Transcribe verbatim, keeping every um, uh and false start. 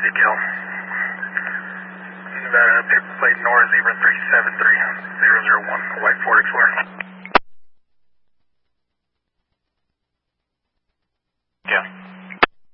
decal. Uh, paper plate Nora zebra three seven three zero zero one, white Ford Explorer.